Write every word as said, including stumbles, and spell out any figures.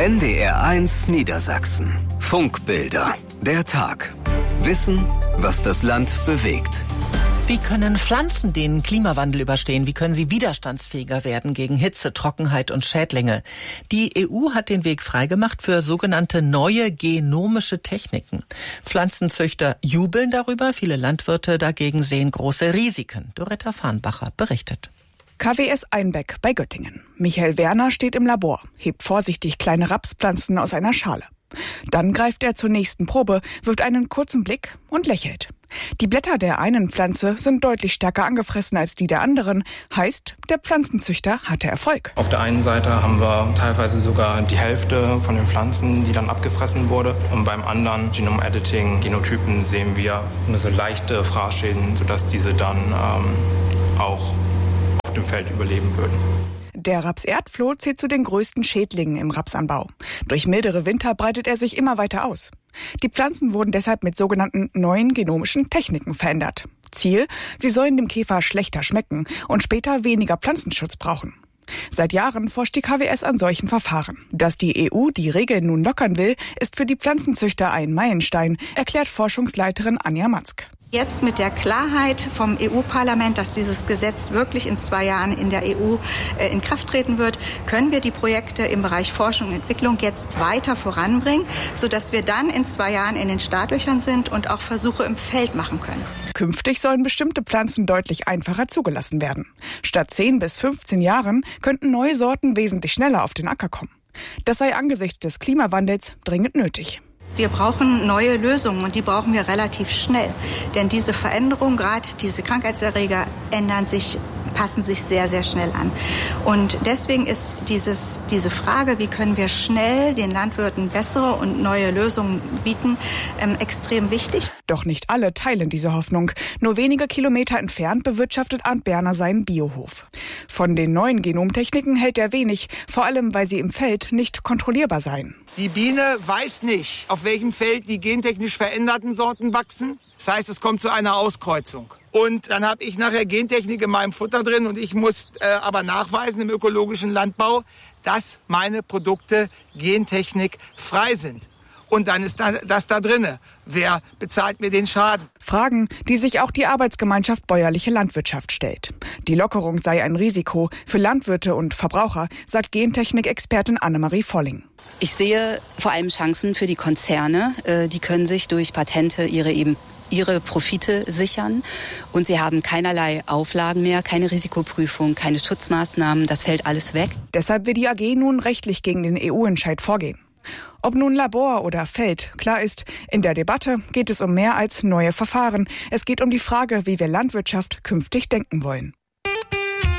N D R eins Niedersachsen. Funkbilder. Der Tag. Wissen, was das Land bewegt. Wie können Pflanzen den Klimawandel überstehen? Wie können sie widerstandsfähiger werden gegen Hitze, Trockenheit und Schädlinge? Die E U hat den Weg freigemacht für sogenannte neue genomische Techniken. Pflanzenzüchter jubeln darüber, viele Landwirte dagegen sehen große Risiken. Doretta Farnbacher berichtet. K W S Einbeck bei Göttingen. Michael Werner steht im Labor, hebt vorsichtig kleine Rapspflanzen aus einer Schale. Dann greift er zur nächsten Probe, wirft einen kurzen Blick und lächelt. Die Blätter der einen Pflanze sind deutlich stärker angefressen als die der anderen. Heißt, der Pflanzenzüchter hatte Erfolg. Auf der einen Seite haben wir teilweise sogar die Hälfte von den Pflanzen, die dann abgefressen wurde. Und beim anderen Genom-Editing, Genotypen, sehen wir nur so leichte Fraßschäden, sodass diese dann ähm, auch auf dem Feld überleben würden. Der Raps-Erdfloh zählt zu den größten Schädlingen im Rapsanbau. Durch mildere Winter breitet er sich immer weiter aus. Die Pflanzen wurden deshalb mit sogenannten neuen genomischen Techniken verändert. Ziel: Sie sollen dem Käfer schlechter schmecken und später weniger Pflanzenschutz brauchen. Seit Jahren forscht die K W S an solchen Verfahren. Dass die E U die Regeln nun lockern will, ist für die Pflanzenzüchter ein Meilenstein, erklärt Forschungsleiterin Anja Matzk. Jetzt mit der Klarheit vom E U-Parlament, dass dieses Gesetz wirklich in zwei Jahren in der E U äh, in Kraft treten wird, können wir die Projekte im Bereich Forschung und Entwicklung jetzt weiter voranbringen, sodass wir dann in zwei Jahren in den Startlöchern sind und auch Versuche im Feld machen können. Künftig sollen bestimmte Pflanzen deutlich einfacher zugelassen werden. Statt zehn bis fünfzehn Jahren könnten neue Sorten wesentlich schneller auf den Acker kommen. Das sei angesichts des Klimawandels dringend nötig. Wir brauchen neue Lösungen und die brauchen wir relativ schnell. Denn diese Veränderungen, gerade diese Krankheitserreger, ändern sich, passen sich sehr, sehr schnell an. Und deswegen ist dieses, diese Frage, wie können wir schnell den Landwirten bessere und neue Lösungen bieten, ähm, extrem wichtig. Doch nicht alle teilen diese Hoffnung. Nur wenige Kilometer entfernt bewirtschaftet Arndt Berner seinen Biohof. Von den neuen Genomtechniken hält er wenig, vor allem weil sie im Feld nicht kontrollierbar seien. Die Biene weiß nicht, auf welchem Feld die gentechnisch veränderten Sorten wachsen. Das heißt, es kommt zu einer Auskreuzung. Und dann habe ich nachher Gentechnik in meinem Futter drin und ich muss äh, aber nachweisen im ökologischen Landbau, dass meine Produkte gentechnikfrei sind. Und dann ist da, das da drinne. Wer bezahlt mir den Schaden? Fragen, die sich auch die Arbeitsgemeinschaft Bäuerliche Landwirtschaft stellt. Die Lockerung sei ein Risiko für Landwirte und Verbraucher, sagt Gentechnik-Expertin Annemarie Volling. Ich sehe vor allem Chancen für die Konzerne. Die können sich durch Patente ihre eben ihre Profite sichern und sie haben keinerlei Auflagen mehr, keine Risikoprüfung, keine Schutzmaßnahmen. Das fällt alles weg. Deshalb will die A G nun rechtlich gegen den E U-Entscheid vorgehen. Ob nun Labor oder Feld, klar ist, in der Debatte geht es um mehr als neue Verfahren. Es geht um die Frage, wie wir Landwirtschaft künftig denken wollen.